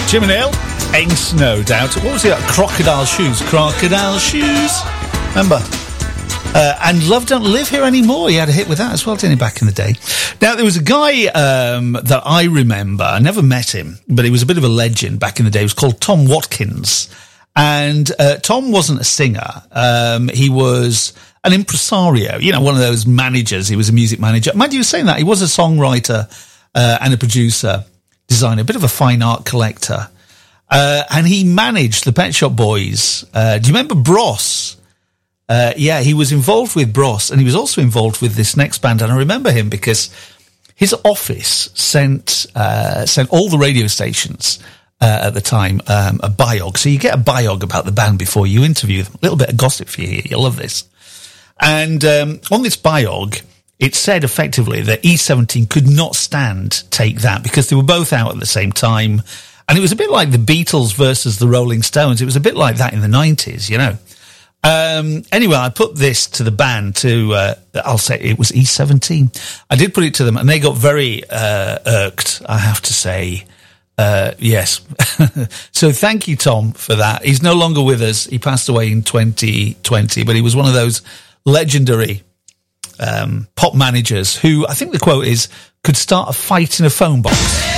Jim and Hill, Ain't No Doubt. What was it? Crocodile Shoes. Crocodile Shoes. Remember? And Love Don't Live Here Anymore. He had a hit with that as well, didn't he, back in the day? Now, there was a guy that I remember. I never met him, but he was a bit of a legend back in the day. He was called Tom Watkins. And Tom wasn't a singer. He was an impresario, you know, one of those managers. He was a music manager. Mind you, saying that, he was a songwriter and a producer, designer, a bit of a fine art collector. And he managed the Pet Shop Boys. Do you remember Bros? Yeah, he was involved with Bros, and he was also involved with this next band. And I remember him because his office sent all the radio stations at the time a biog. So you get a biog about the band before you interview them. A little bit of gossip for you here. You'll love this. And on this biog, it said effectively that E17 could not stand Take That because they were both out at the same time. And it was a bit like the Beatles versus the Rolling Stones. It was a bit like that in the 90s, you know. Anyway, I put this to the band to, I'll say it was E17. I did put it to them and they got very irked, I have to say. Yes. So thank you, Tom, for that. He's no longer with us. He passed away in 2020, but he was one of those legendary pop managers who, I think the quote is, could start a fight in a phone box.